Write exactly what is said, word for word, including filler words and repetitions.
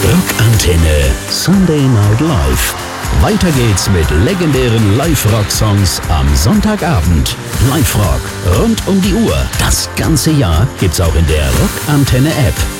Rockantenne Sunday Night Live. Weiter geht's mit legendären Live-Rock-Songs am Sonntagabend. Live-Rock rund um die Uhr. Das ganze Jahr gibt's auch in der Rockantenne-App.